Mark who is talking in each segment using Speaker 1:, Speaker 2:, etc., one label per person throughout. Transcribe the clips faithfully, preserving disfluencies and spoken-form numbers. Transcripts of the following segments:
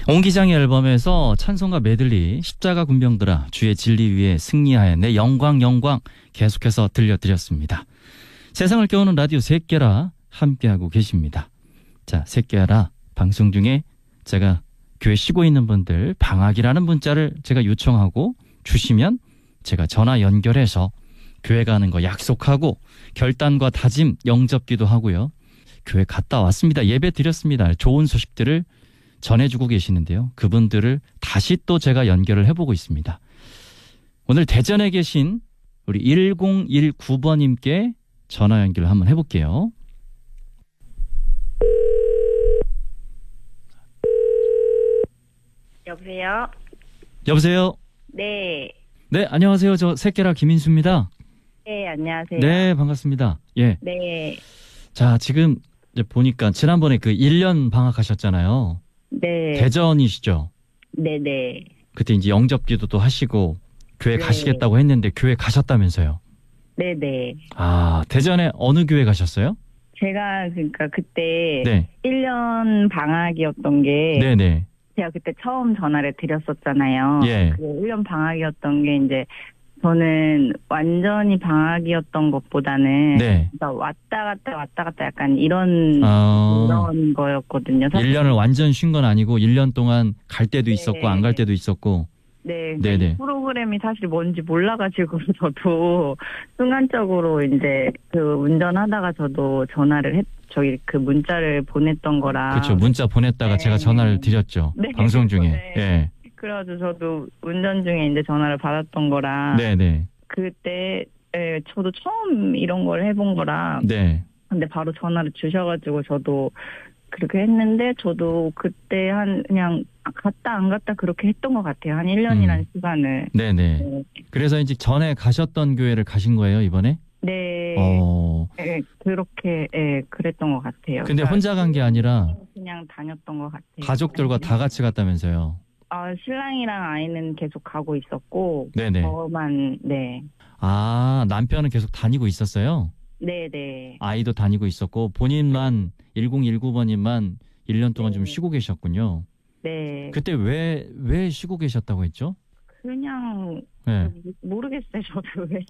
Speaker 1: 옹기장의 앨범에서 찬송가 메들리 십자가 군병들아 주의 진리 위에 승리하여 내 영광 영광 계속해서 들려드렸습니다. 세상을 깨우는 라디오 셋개라 함께하고 계십니다. 자, 셋개라 방송 중에 제가 교회 쉬고 있는 분들 방학이라는 문자를 제가 요청하고 주시면 제가 전화 연결해서 교회 가는 거 약속하고 결단과 다짐 영접기도 하고요. 교회 갔다 왔습니다. 예배 드렸습니다. 좋은 소식들을 전해주고 계시는데요. 그분들을 다시 또 제가 연결을 해보고 있습니다. 오늘 대전에 계신 우리 일공일구 번님께 전화 연결을 한번 해볼게요.
Speaker 2: 여보세요?
Speaker 1: 여보세요?
Speaker 2: 네.
Speaker 1: 네, 안녕하세요. 저 셋개라 김인수입니다.
Speaker 2: 네, 안녕하세요.
Speaker 1: 네, 반갑습니다. 예.
Speaker 2: 네.
Speaker 1: 자, 지금 이제 보니까 지난번에 그 일 년 방학하셨잖아요.
Speaker 2: 네.
Speaker 1: 대전이시죠?
Speaker 2: 네네.
Speaker 1: 그때 이제 영접기도도 하시고 교회
Speaker 2: 네.
Speaker 1: 가시겠다고 했는데 교회 가셨다면서요?
Speaker 2: 네네.
Speaker 1: 아, 대전에 어느 교회 가셨어요?
Speaker 2: 제가 그러니까 그때
Speaker 1: 네.
Speaker 2: 일 년 방학이었던 게
Speaker 1: 네네.
Speaker 2: 제가 그때 처음 전화를 드렸었잖아요.
Speaker 1: 예.
Speaker 2: 그 일 년 방학이었던 게 이제 저는 완전히 방학이었던 것보다는
Speaker 1: 네.
Speaker 2: 그러니까 왔다 갔다 왔다 갔다 약간 이런
Speaker 1: 어...
Speaker 2: 이런 거였거든요. 사실.
Speaker 1: 일 년을 완전 쉰 건 아니고 일 년 동안 갈 때도 있었고
Speaker 2: 네.
Speaker 1: 안 갈 때도 있었고.
Speaker 2: 네,
Speaker 1: 네네.
Speaker 2: 이 프로그램이 사실 뭔지 몰라가지고 저도 순간적으로 이제 그 운전하다가 저도 전화를 했, 저기 그 문자를 보냈던 거라.
Speaker 1: 그렇죠. 문자 보냈다가
Speaker 2: 네.
Speaker 1: 제가 전화를 드렸죠.
Speaker 2: 네.
Speaker 1: 방송 중에.
Speaker 2: 네.
Speaker 1: 예.
Speaker 2: 그래가지고 저도 운전 중에 이제 전화를 받았던 거라.
Speaker 1: 네네.
Speaker 2: 그때 예, 저도 처음 이런 걸 해본 거라.
Speaker 1: 네.
Speaker 2: 근데 바로 전화를 주셔가지고 저도 그렇게 했는데 저도 그때 한 그냥 갔다 안 갔다 그렇게 했던 것 같아요. 한 일 년이라는
Speaker 1: 음.
Speaker 2: 시간을.
Speaker 1: 네네.
Speaker 2: 네.
Speaker 1: 그래서 이제 전에 가셨던 교회를 가신 거예요, 이번에?
Speaker 2: 네.
Speaker 1: 어.
Speaker 2: 예, 그렇게 예, 그랬던 것 같아요.
Speaker 1: 근데 혼자 간 게 아니라
Speaker 2: 그냥 다녔던 것 같아요.
Speaker 1: 가족들과 다 같이 갔다면서요.
Speaker 2: 아, 신랑이랑 아이는 계속 가고 있었고
Speaker 1: 네네.
Speaker 2: 저만 네.
Speaker 1: 아, 남편은 계속 다니고 있었어요?
Speaker 2: 네네.
Speaker 1: 아이도 다니고 있었고 본인만 일공일구 번님만 일 년 동안
Speaker 2: 네.
Speaker 1: 좀 쉬고 계셨군요.
Speaker 2: 네.
Speaker 1: 그때 왜, 왜 쉬고 계셨다고 했죠?
Speaker 2: 그냥
Speaker 1: 네.
Speaker 2: 모르겠어요. 저도 왜.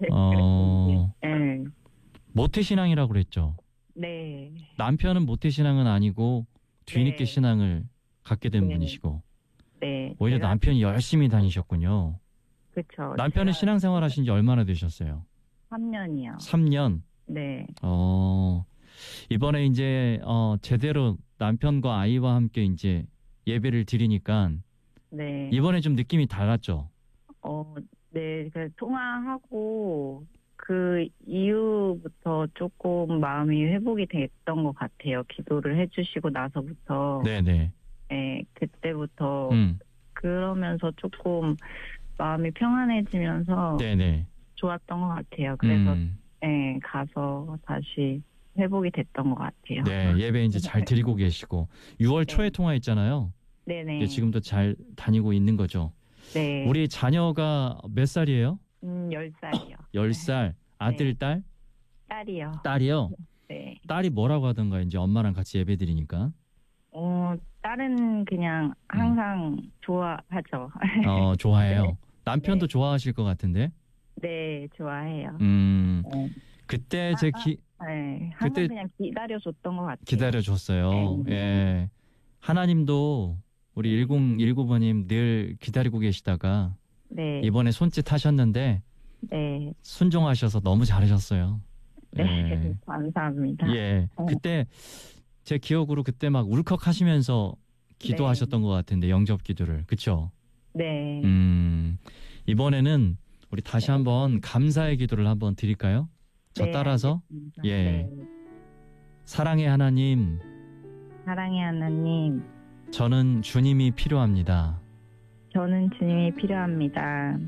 Speaker 1: 어,
Speaker 2: 네.
Speaker 1: 모태신앙이라고 그랬죠.
Speaker 2: 네.
Speaker 1: 남편은 모태신앙은 아니고 뒤늦게
Speaker 2: 네.
Speaker 1: 신앙을 갖게 된
Speaker 2: 네.
Speaker 1: 분이시고
Speaker 2: 네.
Speaker 1: 오히려
Speaker 2: 제가-
Speaker 1: 남편이 열심히 다니셨군요.
Speaker 2: 그쵸.
Speaker 1: 남편은
Speaker 2: 제가
Speaker 1: 신앙생활 하신 지 얼마나 되셨어요?
Speaker 2: 삼 년이요.
Speaker 1: 삼 년.
Speaker 2: 네.
Speaker 1: 어, 이번에 이제 어, 제대로 남편과 아이와 함께 이제 예배를 드리니까
Speaker 2: 네.
Speaker 1: 이번에 좀 느낌이 달랐죠.
Speaker 2: 어, 네. 그 통화하고 그 이후부터 조금 마음이 회복이 됐던 것 같아요. 기도를 해주시고 나서부터.
Speaker 1: 네네.
Speaker 2: 네. 그때부터
Speaker 1: 음,
Speaker 2: 그러면서 조금 마음이 평안해지면서
Speaker 1: 네네.
Speaker 2: 좋았던 것 같아요. 그래서
Speaker 1: 음,
Speaker 2: 네, 가서 다시 회복이 됐던 것 같아요.
Speaker 1: 네, 예배 이제 잘 드리고 계시고 유월
Speaker 2: 네.
Speaker 1: 초에 통화했잖아요.
Speaker 2: 네네.
Speaker 1: 네, 지금도 잘 다니고 있는 거죠.
Speaker 2: 네.
Speaker 1: 우리 자녀가 몇 살이에요?
Speaker 2: 음, 열 살이요.
Speaker 1: 열 살. 아들, 딸?
Speaker 2: 딸이요.
Speaker 1: 딸이요?
Speaker 2: 네.
Speaker 1: 딸이 뭐라고 하던가 이제 엄마랑 같이 예배 드리니까.
Speaker 2: 어, 딸은 그냥 항상 좋아하죠.
Speaker 1: 어, 좋아해요.
Speaker 2: 네.
Speaker 1: 남편도
Speaker 2: 네.
Speaker 1: 좋아하실 것 같은데.
Speaker 2: 네, 좋아해요.
Speaker 1: 음,
Speaker 2: 네.
Speaker 1: 그때 제 기,
Speaker 2: 네, 항상
Speaker 1: 그때-
Speaker 2: 그냥 기다려줬던 것 같아요.
Speaker 1: 기다려줬어요.
Speaker 2: 네.
Speaker 1: 예. 하나님도 우리 일공일구 번님 늘 기다리고 계시다가
Speaker 2: 네.
Speaker 1: 이번에 손짓 하셨는데
Speaker 2: 네.
Speaker 1: 순종하셔서 너무 잘하셨어요.
Speaker 2: 네.
Speaker 1: 예.
Speaker 2: 감사합니다.
Speaker 1: 예.
Speaker 2: 어.
Speaker 1: 그때 제 기억으로 그때 막 울컥하시면서 기도하셨던 것 같은데 영접 기도를. 그쵸?
Speaker 2: 네.
Speaker 1: 음. 이번에는 우리 다시
Speaker 2: 네.
Speaker 1: 한번 감사의 기도를 한번 드릴까요? 저
Speaker 2: 네,
Speaker 1: 따라서
Speaker 2: 알겠습니다.
Speaker 1: 예.
Speaker 2: 네.
Speaker 1: 사랑의 하나님,
Speaker 2: 사랑의 하나님,
Speaker 1: 저는 주님이 필요합니다.
Speaker 2: 저는 주님이 필요합니다.